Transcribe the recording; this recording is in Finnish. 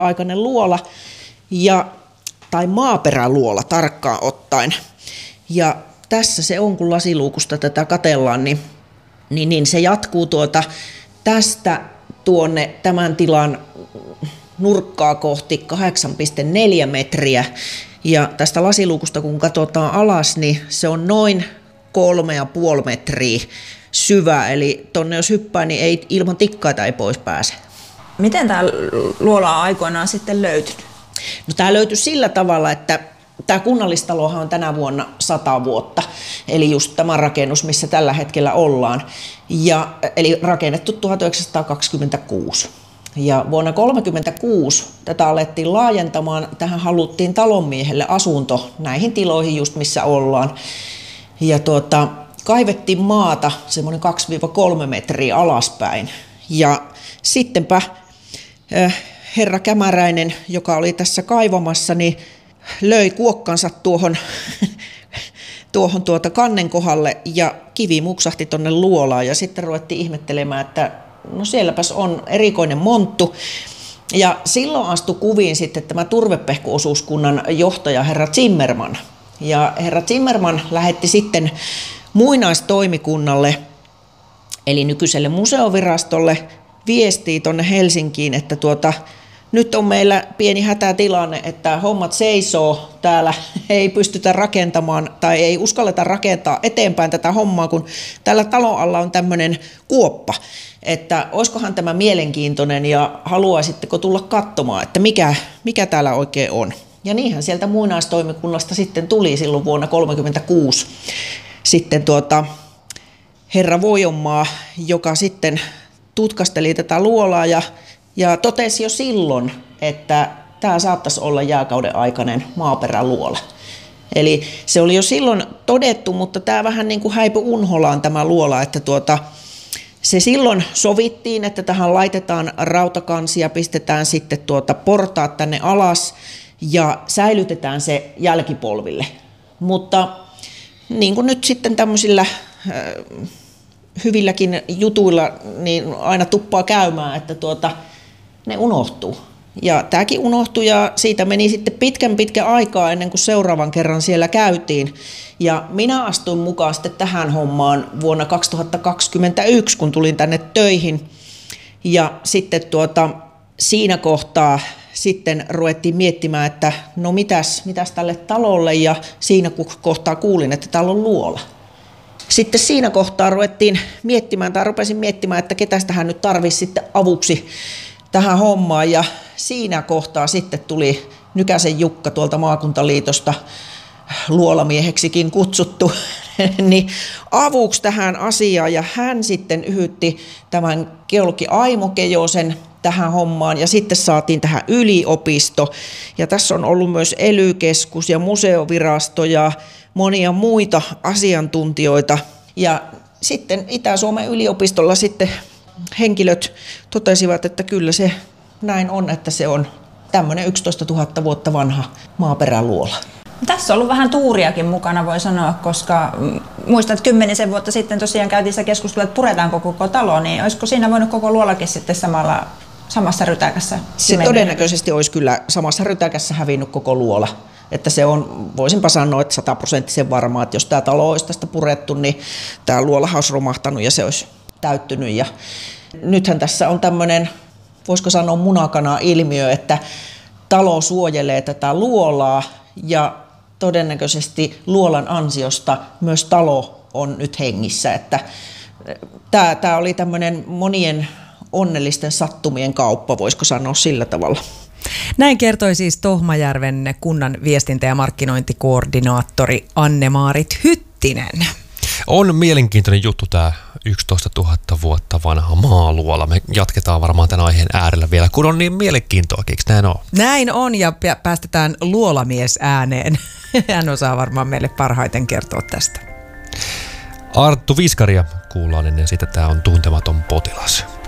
aikainen luola, tai maaperäluola tarkkaan ottaen. Ja tässä se on, kun lasiluukusta tätä katsellaan, niin se jatkuu tästä tuonne tämän tilan nurkkaa kohti 8,4 metriä. Ja tästä lasiluukusta kun katsotaan alas, niin se on noin 3,5 metriä syvä. Eli tonne jos hyppää, niin ei, ilman tikkaita ei pois pääse. Miten tämä luola on aikoinaan sitten löytynyt? No, tämä löytyi sillä tavalla, että tämä kunnallistalohan on tänä vuonna 100 vuotta, eli just tämä rakennus, missä tällä hetkellä ollaan, eli rakennettu 1926. Ja vuonna 1936 tätä alettiin laajentamaan, tähän haluttiin talonmiehelle asunto näihin tiloihin just missä ollaan. Ja kaivettiin maata semmoinen 2-3 metriä alaspäin. Ja sittenpä herra Kämäräinen, joka oli tässä kaivamassa, niin löi kuokkansa tuohon kannen kohdalle ja kivi muksahti tonne luolaan. Ja sitten ruvettiin ihmettelemään, että no sielläpäs on erikoinen monttu. Ja silloin astui kuviin sitten tämä turvepehkuosuuskunnan johtaja herra Zimmerman. Ja herra Zimmerman lähetti sitten muinaistoimikunnalle, eli nykyiselle museovirastolle, viestiä tuonne Helsinkiin, että nyt on meillä pieni hätätilanne, että hommat seisoo täällä, ei pystytä rakentamaan tai ei uskalleta rakentaa eteenpäin tätä hommaa, kun tällä talon alla on tämmöinen kuoppa, että olisikohan tämä mielenkiintoinen ja haluaisitteko tulla katsomaan, että mikä täällä oikein on. Ja niinhän sieltä muinaistoimikunnasta sitten tuli silloin vuonna 1936 sitten herra Voijonmaa, joka sitten tutkasteli tätä luolaa ja totesi jo silloin, että tämä saattaisi olla jääkauden aikainen maaperäluola. Eli se oli jo silloin todettu, mutta tämä vähän niin kuin häipyi unholaan tämä luola, että se silloin sovittiin, että tähän laitetaan rautakansia, pistetään sitten portaat tänne alas ja säilytetään se jälkipolville. Mutta niin kuin nyt sitten tämmöisillä hyvilläkin jutuilla niin aina tuppaa käymään, että ne unohtuu. Ja tämäkin unohtui ja siitä meni sitten pitkän aikaa ennen kuin seuraavan kerran siellä käytiin. Ja minä astuin mukaan sitten tähän hommaan vuonna 2021, kun tulin tänne töihin. Ja sitten siinä kohtaa sitten ruvettiin miettimään, että no mitäs tälle talolle, ja siinä kohtaa kuulin, että täällä on luola. Sitten siinä kohtaa rupesin miettimään, että ketäs tähän nyt tarvitsisi sitten avuksi tähän hommaan, ja siinä kohtaa sitten tuli Nykäsen Jukka tuolta maakuntaliitosta, luolamieheksikin kutsuttu, niin avuksi tähän asiaan, ja hän sitten yhytti tämän geologi Aimo Kejosen tähän hommaan, ja sitten saatiin tähän yliopisto, ja tässä on ollut myös ELY-keskus ja museovirasto ja monia muita asiantuntijoita, ja sitten Itä-Suomen yliopistolla sitten henkilöt totesivat, että kyllä se näin on, että se on tämmöinen 11 000 vuotta vanha maaperäluola. Tässä on ollut vähän tuuriakin mukana, voi sanoa, koska muistan, että 10 vuotta sitten tosiaan käytiin sitä keskustelua, että puretaanko koko talo, niin olisiko siinä voinut koko luolakin sitten samassa rytäkässä? Se todennäköisesti olisi kyllä samassa rytäkässä hävinnyt koko luola. Että se on, voisinpa sanoa, että 100% varmaa, että jos tämä talo olisi tästä purettu, niin tämä luolahan olisi romahtanut ja se olisi täyttynyt. Ja nythän tässä on tämmöinen, voisiko sanoa munakana-ilmiö, että talo suojelee tätä luolaa ja todennäköisesti luolan ansiosta myös talo on nyt hengissä. Että tämä oli tämmöinen monien onnellisten sattumien kauppa, voisiko sanoa sillä tavalla. Näin kertoi siis Tohmajärven kunnan viestintä- ja markkinointikoordinaattori Anne-Maarit Hyttinen. On mielenkiintoinen juttu tämä 11 000 vuotta vanha maaluola. Me jatketaan varmaan tämän aiheen äärellä vielä, kun on niin mielenkiintoakin, eikö näin ole? Näin on, ja päästetään luolamies ääneen. Hän osaa varmaan meille parhaiten kertoa tästä. Arttu Viskaria kuullaan ennen sitä. Tämä on Tuntematon potilas.